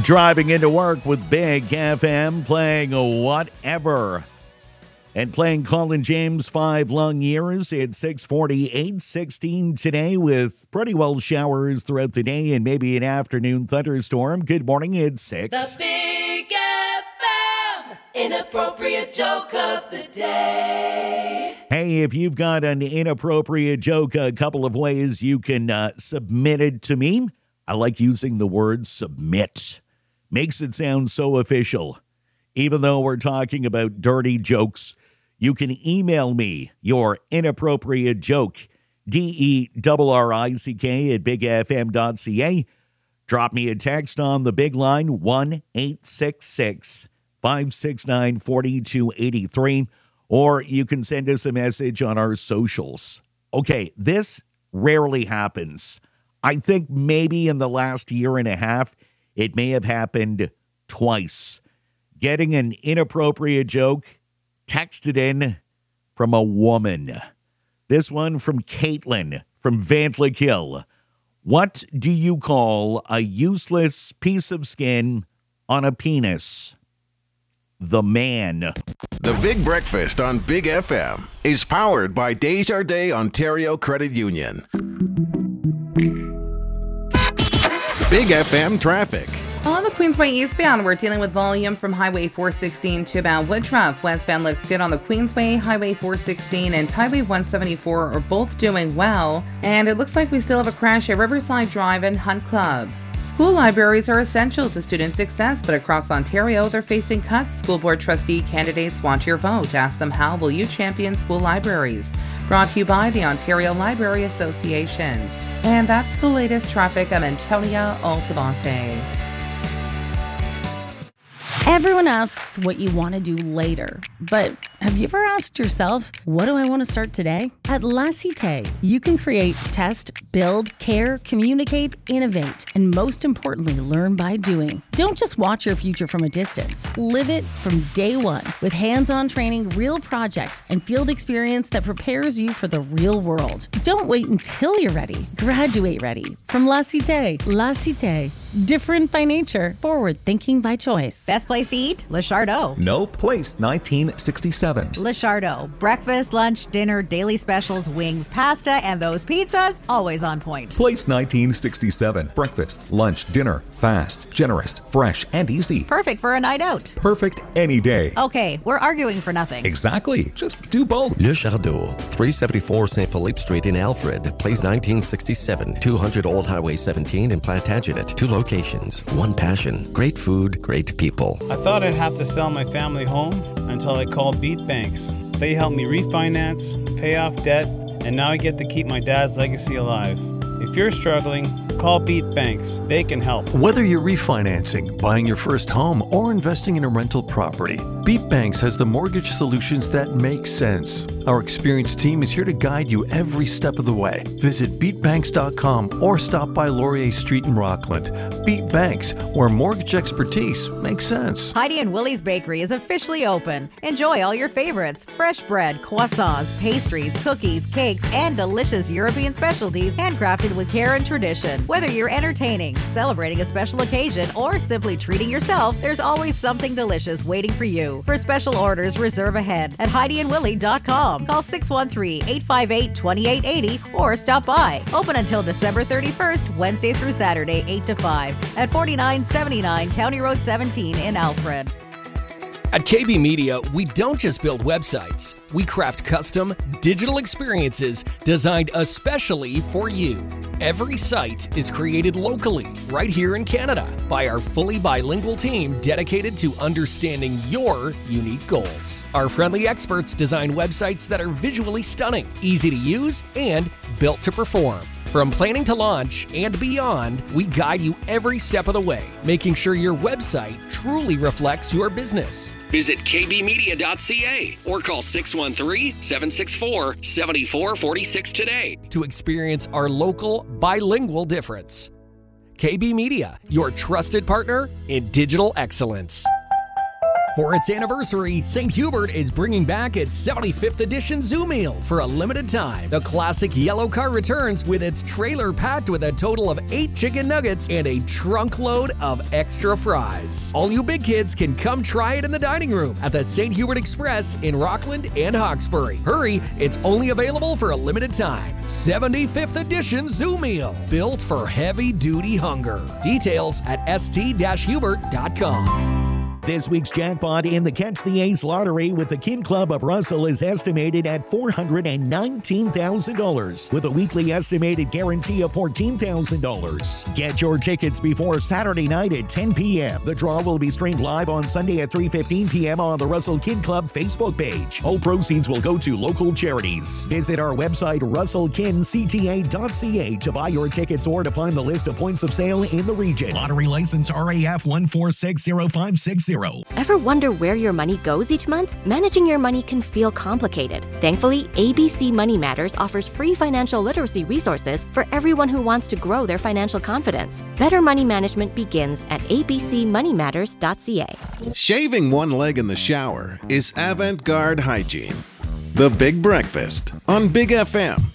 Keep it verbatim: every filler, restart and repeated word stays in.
Driving into work with Big F M, playing Whatever. And playing Colin James, Five Long Years at six forty-eight, sixteen today with pretty well showers throughout the day and maybe an afternoon thunderstorm. Good morning, it's six. The Big F M Inappropriate Joke of the Day. Hey, if you've got an inappropriate joke, a couple of ways you can uh, submit it to me. I like using the word submit. Makes it sound so official. Even though we're talking about dirty jokes, you can email me your inappropriate joke, D E R R I C K at big f m dot c a. Drop me a text on the big line, one eight six six, five six nine, four two eight three, or you can send us a message on our socials. Okay, this rarely happens. I think maybe in the last year and a half, it may have happened twice. Getting an inappropriate joke texted in from a woman. This one from Caitlin from Vantlick. What do you call a useless piece of skin on a penis? The man. The Big Breakfast on Big F M is powered by Desjardins Ontario Credit Union. Big F M traffic. On the Queensway eastbound, we're dealing with volume from Highway four sixteen to about Woodruff. Westbound looks good on the Queensway, Highway four sixteen and Highway one seventy-four are both doing well. And it looks like we still have a crash at Riverside Drive and Hunt Club. School libraries are essential to student success, but across Ontario, they're facing cuts. School board trustee candidates want your vote. Ask them, how will you champion school libraries? Brought to you by the Ontario Library Association. And that's the latest traffic. I'm Antonia Altamonte. Everyone asks what you want to do later, but have you ever asked yourself, what do I want to start today? At La Cité, you can create, test, build, care, communicate, innovate, and most importantly, learn by doing. Don't just watch your future from a distance. Live it from day one with hands-on training, real projects, and field experience that prepares you for the real world. Don't wait until you're ready. Graduate ready. From La Cité, La Cité. Different by nature, forward thinking by choice. Best place to eat? Le Chardot. No Place nineteen sixty-seven. Le Chardot. Breakfast, lunch, dinner, daily specials, wings, pasta, and those pizzas, always on point. Place nineteen sixty-seven. Breakfast, lunch, dinner, fast, generous, fresh, and easy. Perfect for a night out. Perfect any day. Okay, we're arguing for nothing. Exactly. Just do both. Le Chardot, three seventy-four Saint Philippe Street in Alfred. Place nineteen sixty-seven. two hundred Old Highway seventeen in Plantagenet. Two locations, one passion. Great food, great people. I thought I'd have to sell my family home until I called Beat Banks. They helped me refinance, pay off debt, and now I get to keep my dad's legacy alive. If you're struggling, call Beat Banks. They can help. Whether you're refinancing, buying your first home, or investing in a rental property, Beat Banks has the mortgage solutions that make sense. Our experienced team is here to guide you every step of the way. Visit beat banks dot com or stop by Laurier Street in Rockland. Beat Banks, where mortgage expertise makes sense. Heidi and Willie's Bakery is officially open. Enjoy all your favorites: fresh bread, croissants, pastries, cookies, cakes, and delicious European specialties handcrafted with care and tradition. Whether you're entertaining, celebrating a special occasion, or simply treating yourself, there's always something delicious waiting for you. For special orders, reserve ahead at heidi and willie dot com. Call six one three, eight five eight, two eight eight zero or stop by. Open until December thirty-first, Wednesday through Saturday, eight to five at forty-nine seventy-nine County Road seventeen in Alfred. At K B Media, we don't just build websites. We craft custom digital experiences designed especially for you. Every site is created locally, right here in Canada, by our fully bilingual team dedicated to understanding your unique goals. Our friendly experts design websites that are visually stunning, easy to use, and built to perform. From planning to launch and beyond, we guide you every step of the way, making sure your website truly reflects your business. Visit k b media dot c a or call six one three, seven six four, seven four four six today to experience our local bilingual difference. K B Media, your trusted partner in digital excellence. For its anniversary, Saint Hubert is bringing back its seventy-fifth edition Zoo Meal for a limited time. The classic yellow car returns with its trailer packed with a total of eight chicken nuggets and a trunk load of extra fries. All you big kids can come try it in the dining room at the Saint Hubert Express in Rockland and Hawkesbury. Hurry, it's only available for a limited time. seventy-fifth edition Zoo Meal, built for heavy-duty hunger. Details at s t dash hubert dot com. This week's jackpot in the Catch the Ace lottery with the Kin Club of Russell is estimated at four hundred nineteen thousand dollars, with a weekly estimated guarantee of fourteen thousand dollars. Get your tickets before Saturday night at ten p.m. The draw will be streamed live on Sunday at three fifteen p.m. on the Russell Kin Club Facebook page. All proceeds will go to local charities. Visit our website, russell kin c t a dot c a, to buy your tickets or to find the list of points of sale in the region. Lottery license R A F one four six zero five six zero. Ever wonder where your money goes each month? Managing your money can feel complicated. Thankfully, A B C Money Matters offers free financial literacy resources for everyone who wants to grow their financial confidence. Better money management begins at a b c money matters dot c a. Shaving one leg in the shower is avant-garde hygiene. The Big Breakfast on Big F M.